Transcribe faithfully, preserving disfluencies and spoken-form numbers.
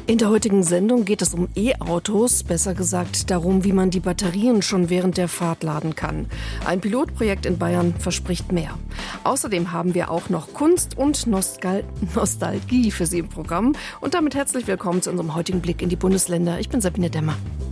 In der heutigen Sendung geht es um E-Autos, besser gesagt darum, wie man die Batterien schon während der Fahrt laden kann. Ein Pilotprojekt in Bayern verspricht mehr. Außerdem haben wir auch noch Kunst und Nostal- Nostalgie für Sie im Programm. Und damit herzlich willkommen zu unserem heutigen Blick in die Bundesländer. Ich bin Sabine Dämmer.